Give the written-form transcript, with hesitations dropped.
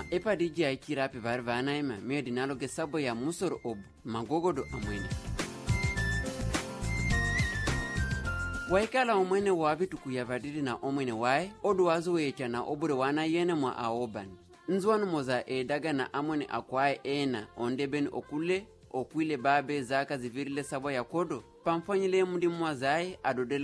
amma epa di jai kirapi varvana ema meo dinaloge sabo ya musoro obu magogodo amwene waikala omwene wavitu kuyavadidi na omwene wae odu wazo wecha na obure wana yene mwa aoban nzwanu moza daga na amwene akwae ena ondeben okule okwile babe zaka zivirile sabo ya kodo pamfanyile mundi mwa zae adodela